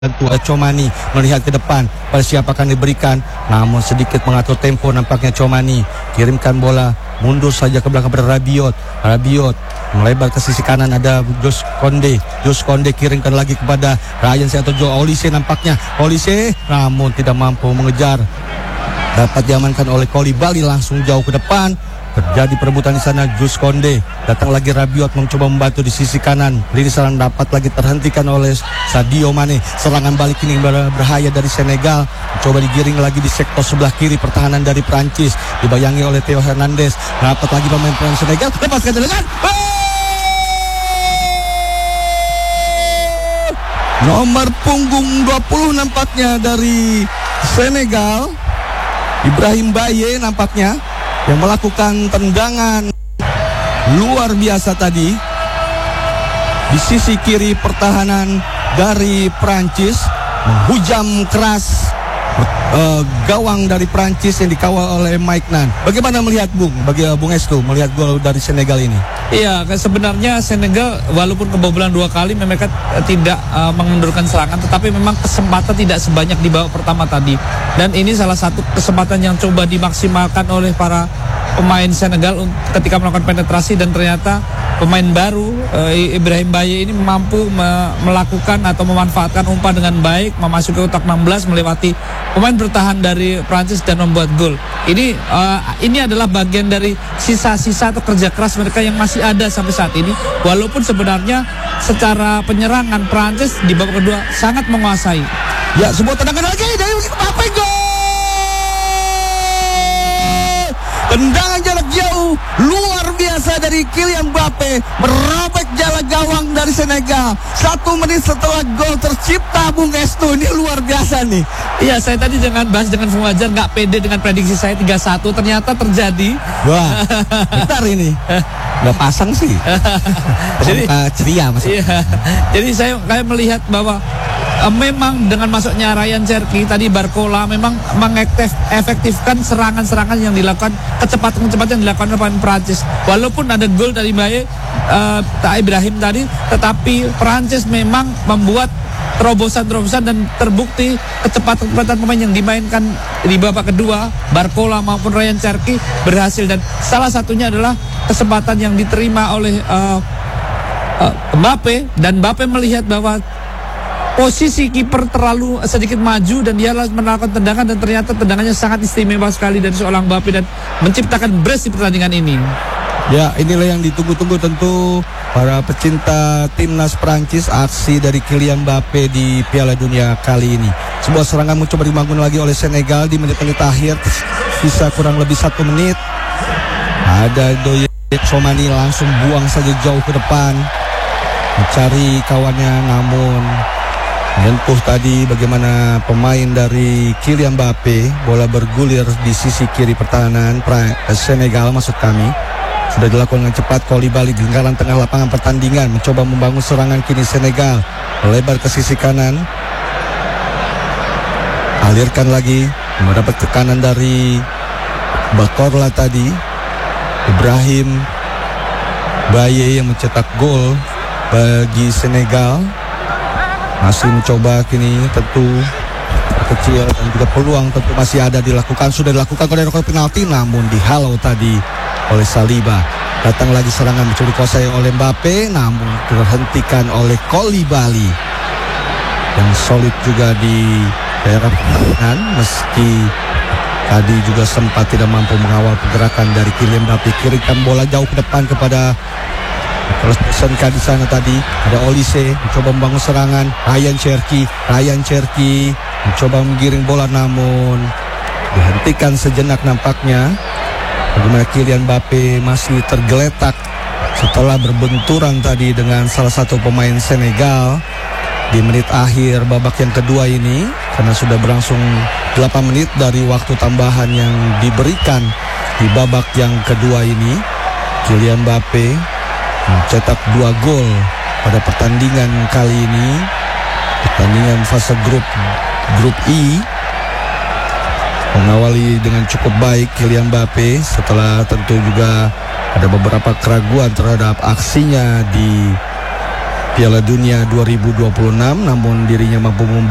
Tentu Chouamani melihat ke depan pada siapa akan diberikan, namun sedikit mengatur tempo nampaknya Chouamani. Kirimkan bola mundur saja ke belakang pada Rabiot melebar ke sisi kanan, ada Jules Koundé kirimkan lagi kepada Ryan atau Joe Olise, nampaknya Olise namun tidak mampu mengejar, dapat diamankan oleh Koulibaly, langsung jauh ke depan. Terjadi perebutan di sana. Jules Koundé, datang lagi Rabiot mencoba membantu di sisi kanan. Lini serangan dapat lagi terhentikan oleh Sadio Mane. Serangan balik ini berbahaya dari Senegal. Coba digiring lagi di sektor sebelah kiri pertahanan dari Prancis, dibayangi oleh Theo Hernandez. Dapat lagi pemain Senegal, lepaskan dengan nomor punggung 20 nampaknya dari Senegal, Ibrahim Baye nampaknya, yang melakukan tendangan luar biasa tadi di sisi kiri pertahanan dari Prancis, menghujam keras gawang dari Prancis yang dikawal oleh Mike Nan. Bagaimana melihat Bung Estu melihat gol dari Senegal ini? Iya, sebenarnya Senegal walaupun kebobolan 2 kali mereka tidak mengendurkan serangan, tetapi memang kesempatan tidak sebanyak di babak pertama tadi. Dan ini salah satu kesempatan yang coba dimaksimalkan oleh para pemain Senegal ketika melakukan penetrasi, dan ternyata pemain baru Ibrahim Baye ini mampu melakukan atau memanfaatkan umpan dengan baik, memasuki kotak 16, melewati pemain bertahan dari Prancis dan membuat gol. Ini adalah bagian dari sisa-sisa atau kerja keras mereka yang masih ada sampai saat ini, walaupun sebenarnya secara penyerangan Prancis di babak kedua sangat menguasai. Ya, sebuah tendangan lagi dari Mbappe, gol! Tendangan jarak jauh luar biasa dari Kylian Mbappe, merobek jalan gawang dari Senegal 1 menit setelah gol tercipta. Bung Estu, ini luar biasa nih. Iya, saya tadi bahas dengan Bung Wajar, nggak pede dengan prediksi saya 3-1, ternyata terjadi. Wah, bentar ini nggak pasang sih. Jadi ceria masih. Iya, jadi saya melihat bahwa memang dengan masuknya Ryan Cherki tadi, Barcola memang mengefektifkan serangan-serangan yang dilakukan, kecepatan yang dilakukan oleh pemain Prancis. Walaupun ada gol dari Baye, Ibrahim tadi, tetapi Prancis memang membuat terobosan-terobosan dan terbukti kecepatan pemain yang dimainkan di babak kedua, Barcola maupun Ryan Cherki berhasil, dan salah satunya adalah kesempatan yang diterima oleh Mbappe, dan Mbappe melihat bahwa posisi kiper terlalu sedikit maju dan dia melakukan tendangan, dan ternyata tendangannya sangat istimewa sekali dari seorang Mbappe dan menciptakan brace di pertandingan ini. Ya, inilah yang ditunggu-tunggu tentu para pecinta timnas Prancis, aksi dari Kylian Mbappe di Piala Dunia kali ini. Sebuah serangan mencoba dibangun lagi oleh Senegal di menit-menit akhir, sisa kurang lebih 1 menit. Ada Chouamani langsung buang saja jauh ke depan, mencari kawannya, namun menyentuh tadi bagaimana pemain dari Kylian Mbappe. Bola bergulir di sisi kiri pertahanan Senegal, maksud kami. Sudah dilakukan dengan cepat. Koulibaly di lingkaran tengah lapangan pertandingan mencoba membangun serangan kini Senegal, melebar ke sisi kanan, alirkan lagi, mendapat tekanan dari Barcola tadi. Ibrahim Baye yang mencetak gol bagi Senegal, masih mencoba kini, tentu kecil dan juga peluang tentu masih ada dilakukan. Sudah dilakukan oleh penalti, namun dihalau tadi oleh Saliba. Datang lagi serangan mencoba dikuasai oleh Mbappe, namun terhentikan oleh Koulibaly yang solid juga di daerah pertahanan, meski tadi juga sempat tidak mampu mengawal pergerakan dari Kylian Mbappe. Kirimkan bola jauh ke depan kepada Personka di sana tadi. Ada Olise mencoba membangun serangan. Ryan Cherki mencoba menggiring bola, namun dihentikan sejenak nampaknya. Bagaimana Kylian Mbappe masih tergeletak setelah berbenturan tadi dengan salah satu pemain Senegal di menit akhir babak yang kedua ini, karena sudah berlangsung 8 menit dari waktu tambahan yang diberikan di babak yang kedua ini. Kylian Mbappe mencetak 2 gol pada pertandingan kali ini, pertandingan fase grup I. Mengawali dengan cukup baik Kylian Mbappe setelah tentu juga ada beberapa keraguan terhadap aksinya di Piala Dunia 2026, namun dirinya mampu